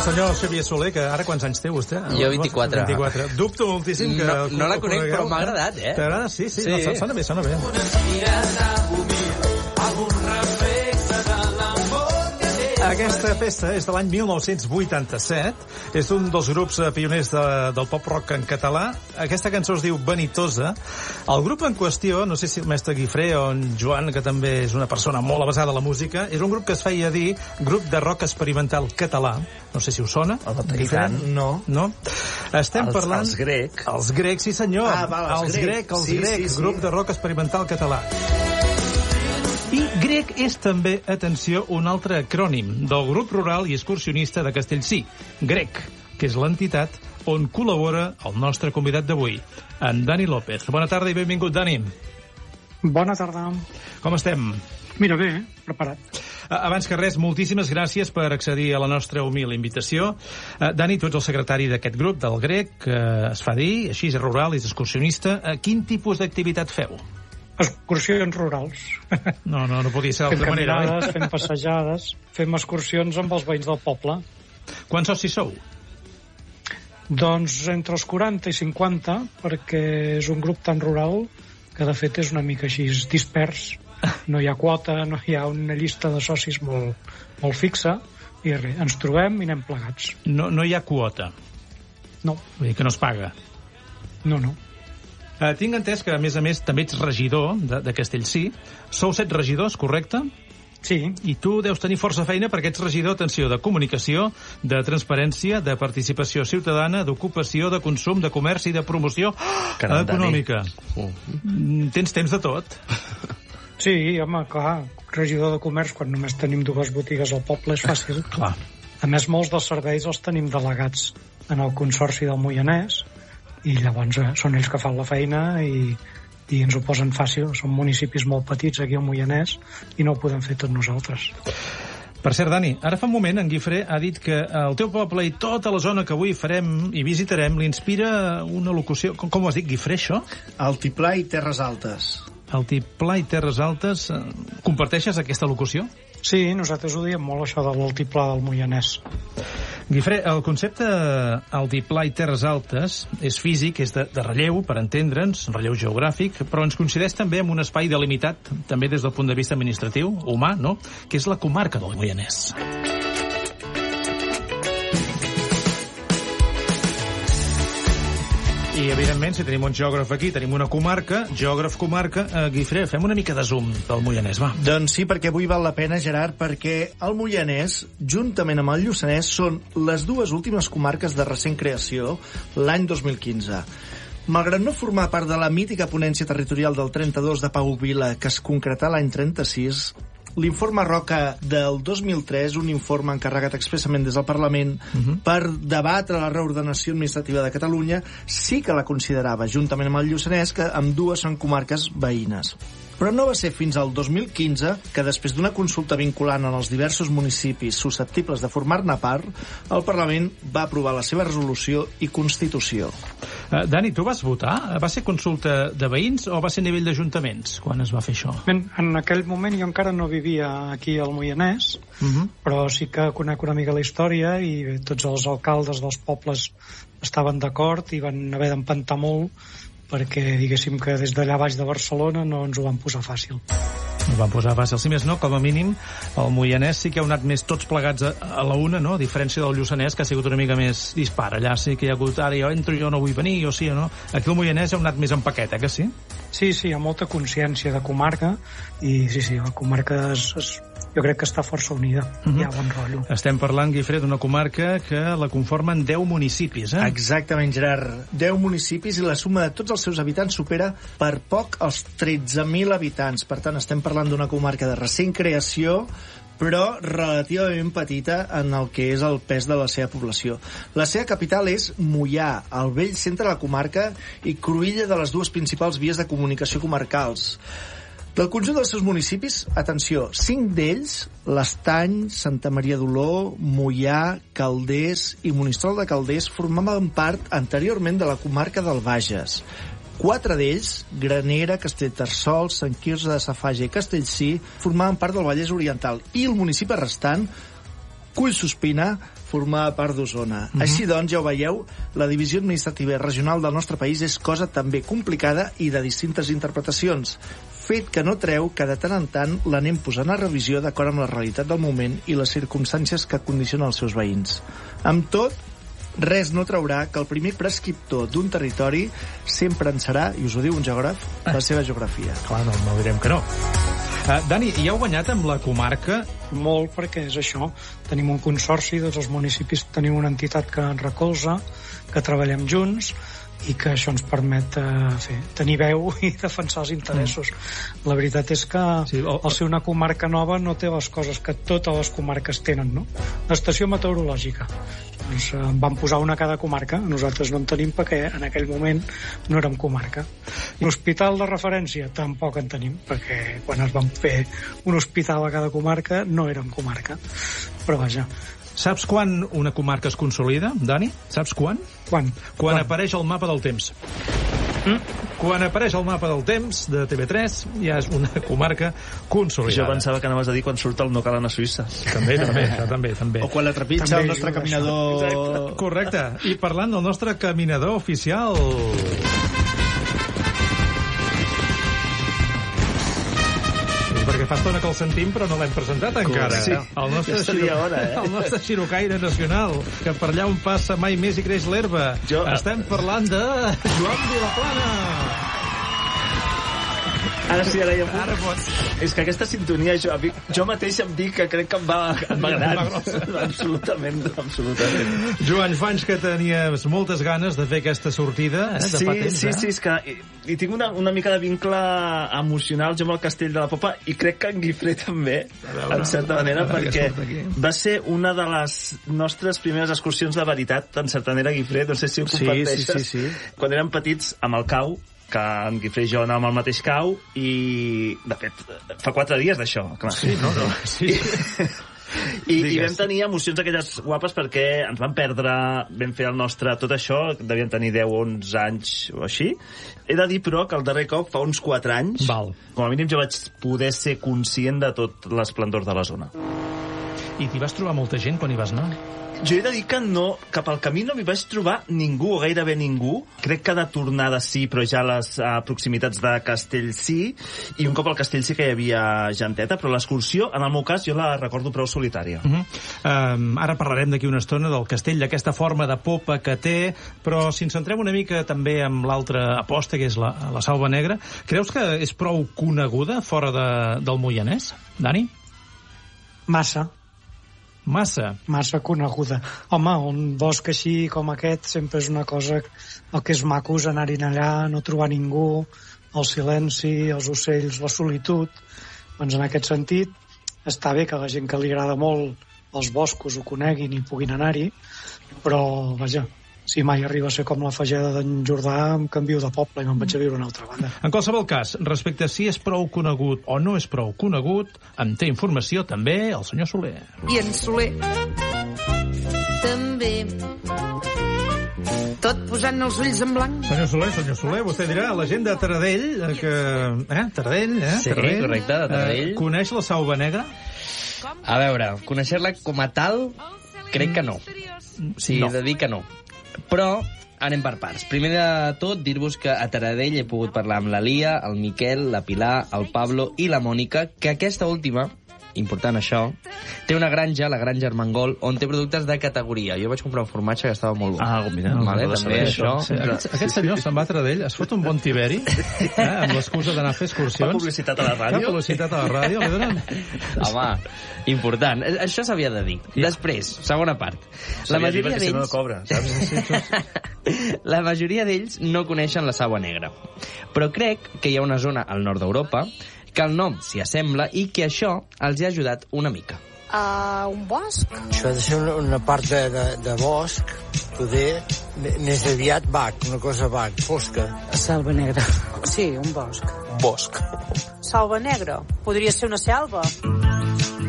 senyor Xavier Soler, que ara quants anys té vostè? Jo 24. Dubto moltíssim que... No la conec, però m'ha agradat, eh? T'agrada? Sí. No, sona bé. Aquesta peça és de l'any 1987. És un dels grups pioners del pop-rock en català. Aquesta cançó es diu Vanitosa. El grup en qüestió, no sé si el mestre Guifré o en Joan, que també és una persona molt avesada a la música, és un grup que es feia dir Grup de Rock Experimental Català. No sé si us sona. I tant. No? Estem parlant... Els Grec. Els Grec, sí senyor. Els Grec. Grup de Rock Experimental Català. I Grec és també, atenció, un altre acrònim del grup rural i excursionista de Castellcí, Grec, que és l'entitat on col·labora el nostre convidat d'avui, en Dani López. Bona tarda i benvingut, Dani. Bona tarda. Com estem? Mira, bé, preparat. Abans que res, moltíssimes gràcies per accedir a la nostra humil invitació. Dani, tu ets el secretari d'aquest grup, del Grec, que es fa dir, així és rural, és excursionista. Quin tipus d'activitat feu? Excursions rurals. No podia ser d'altra manera. Fem caminades, fem passejades, fem excursions amb els veïns del poble. Quants socis sou? Doncs entre els 40 i 50, perquè és un grup tan rural que de fet és una mica així dispers. No hi ha quota, no hi ha una llista de socis molt fixa, i res, ens trobem i anem plegats. No hi ha quota? No. Vull dir que no es paga? No. Tinc entès que, a més, també ets regidor de Castellcí. Sou 7 regidors, correcte? Sí. I tu deus tenir força feina perquè ets regidor, atenció, de comunicació, de transparència, de participació ciutadana, d'ocupació, de consum, de comerç i de promoció econòmica. Tens temps de tot? Sí, home, clar, regidor de comerç, quan només tenim 2 botigues al poble, és fàcil. Clar. A més, molts dels serveis els tenim delegats en el Consorci del Moianès, i llavors són ells que fan la feina i ens ho posen fàcil. Són municipis molt petits aquí al Moianès i no ho podem fer tot nosaltres. Per cert, Dani, ara fa un moment en Guifré ha dit que el teu poble i tota la zona que avui farem i visitarem l'inspira una locució... Com ho has dit, Guifré, això? Altiplà i Terres Altes. Altiplà i Terres Altes. Comparteixes aquesta locució? Sí, nosaltres ho diem molt, això de l'altiplà del Moianès. Guifré, el concepte altiplà i terres altes és físic, és de relleu, per entendre'ns, relleu geogràfic, però ens coincideix també amb un espai delimitat, també des del punt de vista administratiu, humà, no?, que és la comarca del Moianès. I, evidentment, si tenim un geògraf aquí, tenim una comarca, geògraf-comarca, Guifré, fem una mica de zoom del Moianès, va. Doncs sí, perquè avui val la pena, Gerard, perquè el Moianès, juntament amb el Lluçanès, són les 2 últimes comarques de recent creació l'any 2015. Malgrat no formar part de la mítica ponència territorial del 32 de Pau Vila, que es concretà l'any 36, l'informe Roca del 2003, un informe encarregat expressament des del Parlament per debatre la reordenació administrativa de Catalunya, sí que la considerava, juntament amb el Lluçanès, que ambdues són comarques veïnes. Però no va ser fins al 2015 que, després d'una consulta vinculant en els diversos municipis susceptibles de formar-ne part, el Parlament va aprovar la seva resolució i Constitució. Dani, tu vas votar? Va ser consulta de veïns o va ser a nivell d'ajuntaments quan es va fer això? En aquell moment jo encara no vivia aquí al Moianès, però sí que conec una mica la història i tots els alcaldes dels pobles estaven d'acord i van haver d'empantar molt perquè, diguéssim, que des d'allà baix de Barcelona no ens ho van posar fàcil. Ho van posar fàcil. Si més no, com a mínim, el Moianès sí que heu anat més tots plegats a la una, no? A diferència del Lluçanès, que ha sigut una mica més dispar. Allà sí que hi ha hagut, ara jo entro, jo no vull venir, jo sí o no. Aquí al Moianès heu anat més en paquet, que sí? Sí, hi ha molta consciència de comarca i sí, la comarca jo crec que està força unida. Hi ha bon rotllo. Estem parlant, Guifré, d'una comarca que la conformen 10 municipis, eh? Exactament, Gerard. 10 municipis i la suma de tots els seus habitants supera per poc els 13.000 habitants. Per tant, estem parlant d'una comarca de recent creació, però relativament petita en el que és el pes de la seva població. La seva capital és Moià, al vell centre de la comarca i cruïlla de les 2 principals vies de comunicació comarcals. Del conjunt dels seus municipis, atenció, 5 d'ells, l'Estany, Santa Maria d'Oló, Moià, Calders i Monistrol de Calders, formaven part anteriorment de la comarca del Bages. 4 d'ells, Granera, Castellterçol, Sant Quirze de Safaja i Castellcí, formaven part del Vallès Oriental, i el municipi restant Collsospina formava part d'Osona. Així doncs, ja ho veieu, la divisió administrativa i regional del nostre país és cosa també complicada i de distintes interpretacions, fet que no treu que de tant en tant l'anem posant a revisió d'acord amb la realitat del moment i les circumstàncies que condicionen els seus veïns. Amb tot, res no traurà que el primer prescriptor d'un territori sempre en serà, i us ho diu un geògraf, la seva geografia. Clar, no direm que no. Dani, ja heu guanyat amb la comarca? Molt, perquè és això. Tenim un consorci, tots els municipis tenim una entitat que ens recolza, que treballem junts, i que això ens permet tenir veu i defensar els interessos. La veritat és que al ser una comarca nova no té les coses que totes les comarques tenen, no? L'estació meteorològica. Doncs van posar una a cada comarca, nosaltres no en tenim perquè en aquell moment no érem comarca. L'hospital de referència tampoc en tenim, perquè quan es van fer un hospital a cada comarca no érem comarca. Però vaja. Saps quan una comarca es consolida, Dani? Saps quan? Quan apareix el mapa del temps. Quan apareix el mapa del temps de TV3 ja és una comarca consolidada. Jo pensava que anaves a dir quan surt el No cal anar a Suïssa. També. O quan la trepitja el nostre caminador... Exacte. Correcte. I parlant del nostre caminador oficial... perquè fa estona que el sentim, però no l'hem presentat encara. Sí, el nostre el nostre xirocaire nacional, que per allà on passa mai més i creix l'herba. Estem parlant de Joan Vilaplana. Ara sí, ara ja puc. És que aquesta sintonia, jo mateix em dic que crec que em va agradar. Absolutament. Joan, fa anys que tenies moltes ganes de fer aquesta sortida, de fa temps, Sí, és que hi tinc una mica de vincle emocional jo amb el Castell de la Popa, i crec que en Guifré també, en certa manera, perquè va ser una de les nostres primeres excursions de veritat en Cerdanera a Guifré, no sé si ho comparteixes. Sí. Quan érem petits, amb el cau, que en Guifré i jo anàvem al mateix cau, i, de fet, fa 4 dies d'això, clar. Sí. I vam tenir emocions aquelles guapes perquè ens vam perdre, vam fer el nostre... Tot això, devien tenir 10 o 11 anys o així. He de dir, però, que el darrer cop, fa uns 4 anys, com a mínim jo vaig poder ser conscient de tot l'esplendor de la zona. I t'hi vas trobar molta gent quan hi vas anar? Jo he de dir que no, que pel camí no m'hi vaig trobar ningú, o gairebé ningú. Crec que de tornada sí, però ja a les proximitats de Castell sí, i un cop al Castell sí que hi havia genteta, però l'excursió, en el meu cas, jo la recordo prou solitària. Ara parlarem d'aquí una estona del castell, d'aquesta forma de popa que té, però si ens centrem una mica també amb l'altra aposta, que és la Selva Negra, creus que és prou coneguda fora del Moianès, Dani? Massa coneguda. Home, un bosc així com aquest sempre és una cosa... El que és maco és anar-hi allà, no trobar ningú, el silenci, els ocells, la solitud. Doncs en aquest sentit està bé que la gent que li agrada molt els boscos ho coneguin i puguin anar-hi, però, vaja, si mai arriba a ser com la Fageda d'en Jordà, em canvio de poble i me'n vaig a viure a una altra banda. En qualsevol cas, respecte a si és prou conegut o no és prou conegut, en té informació també el senyor Soler. I en Soler també, tot posant els ulls en blanc. Senyor Soler, vostè dirà, la gent de Taradell, Taradell, Sí, correcte, de Taradell. Coneix la Selva Negra? A veure, conèixer-la com a tal, crec que no. Sí, he de dir que no. Però anem per parts. Primer de tot, dir-vos que a Taradell he pogut parlar amb la Lia, el Miquel, la Pilar, el Pablo i la Mònica, que aquesta última, important això, té una granja, la Granja Armengol, on té productes de categoria. Jo vaig comprar un formatge que estava molt bo. Mira, també això. Aquest senyor se'n va a Taradell, es fot un bon tiberi, amb l'excusa d'anar a fer excursions. Fa publicitat a la ràdio. Fa publicitat a la ràdio, li donen... Home, important. Això s'havia de dir. Després, segona part. La majoria d'ells... no cobra, saps? La majoria d'ells no coneixen la Selva Negra. Però crec que hi ha una zona al nord d'Europa que el nom s'hi assembla i que això els ha ajudat una mica. Un bosc? Això ha de ser una part de bosc, poder, més aviat una cosa fosca. Selva Negra. Sí, un bosc. Bosc. Selva Negra. Podria ser una selva.